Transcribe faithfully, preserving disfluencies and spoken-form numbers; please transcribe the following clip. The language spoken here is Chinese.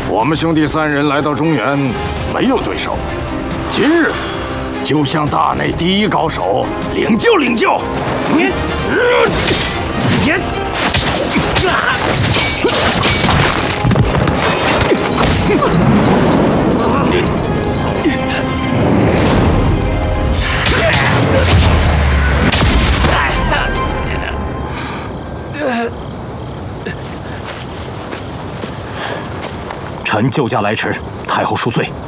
我们兄弟三人来到中原，没有对手。今日就向大内第一高手领教领教。你，你， 臣救驾来迟，太后恕罪。